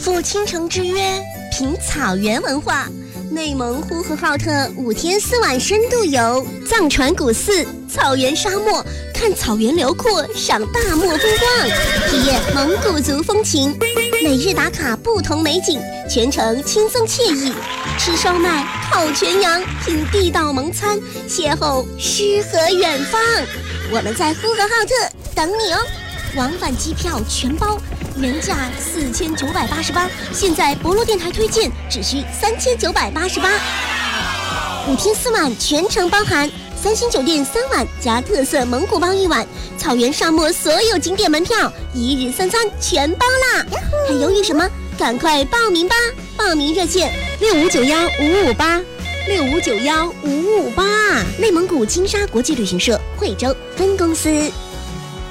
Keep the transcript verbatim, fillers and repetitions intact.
赴倾城之约，品草原文化。内蒙呼和浩特五天四晚深度游，藏传古寺、草原沙漠，看草原辽阔，赏大漠风光，体验蒙古族风情。每日打卡不同美景，全程轻松惬意。吃烧麦、烤全羊，品地道蒙餐，邂逅诗和远方。我们在呼和浩特等你哦！往返机票全包，原价四千九百八十八，现在博洛电台推荐只需三千九百八十八。五天四晚全程包含三星酒店三晚加特色蒙古包一晚，草原沙漠所有景点门票，一日三餐全包啦！还犹豫什么？赶快报名吧！报名热线六五九幺五五八六五九幺五五八，内蒙古金沙国际旅行社惠州分公司。